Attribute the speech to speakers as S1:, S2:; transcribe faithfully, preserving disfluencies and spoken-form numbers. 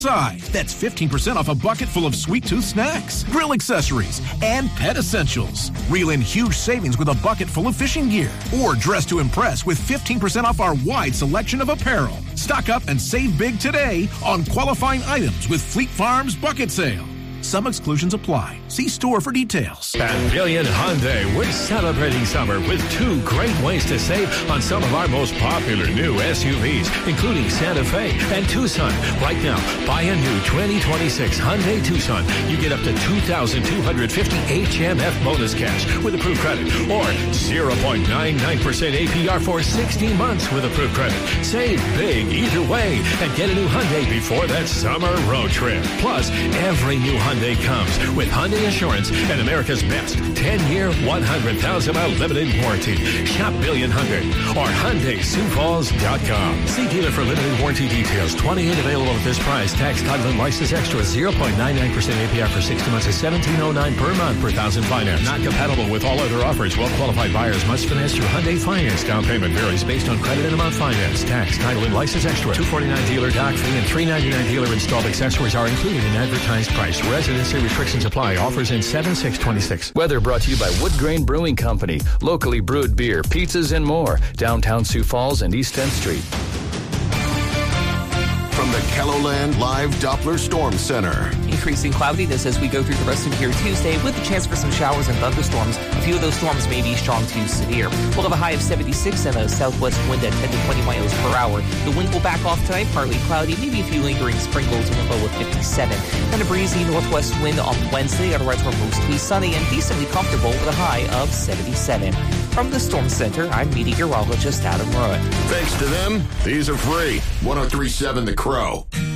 S1: That's fifteen percent off a bucket full of Sweet Tooth snacks, grill accessories, and pet essentials. Reel in huge savings with a bucket full of fishing gear. Or dress to impress with fifteen percent off our wide selection of apparel. Stock up and save big today on qualifying items with Fleet Farm's Bucket Sale. Some exclusions apply. See store for details.
S2: At Billion Hyundai, we're celebrating summer with two great ways to save on some of our most popular new S U Vs, including Santa Fe and Tucson. Right now, buy a new twenty twenty-six Hyundai Tucson. You get up to two thousand two hundred fifty H M F bonus cash with approved credit, or zero point nine nine percent A P R for sixty months with approved credit. Save big either way and get a new Hyundai before that summer road trip. Plus, every new Hyundai comes with Hyundai Insurance and America's best ten-year, one hundred thousand mile limited warranty. Shop Billion Hyundai or Hyundai Sioux Falls dot com. See dealer for limited warranty details. twenty-eight available at this price. Tax, title, and license extra. zero point nine nine percent A P R for sixty months is seventeen oh nine per month per thousand finance. Not compatible with all other offers. Well-qualified buyers must finance through Hyundai Finance. Down payment varies based on credit and amount finance. Tax, title, and license extra. two forty-nine dealer doc fee and three ninety-nine dealer installed accessories are included in advertised price. Residency restrictions apply. Offers in seven six twenty-six.
S3: Weather brought to you by Wood Grain Brewing Company. Locally brewed beer, pizzas, and more. Downtown Sioux Falls and East tenth Street.
S4: From the KELOLAND Live Doppler Storm Center.
S5: Increasing cloudiness as we go through the rest of here Tuesday with a chance for some showers and thunderstorms. A few of those storms may be strong to severe. We'll have a high of seventy-six and a southwest wind at ten to twenty miles per hour. The wind will back off tonight, partly cloudy, maybe a few lingering sprinkles with a low of fifty-seven. And a breezy northwest wind on Wednesday. Otherwise, we're mostly sunny and decently comfortable with a high of seventy-seven. From the Storm Center, I'm meteorologist Adam Roy.
S4: Thanks to them, these are free. one oh three point seven The Crow.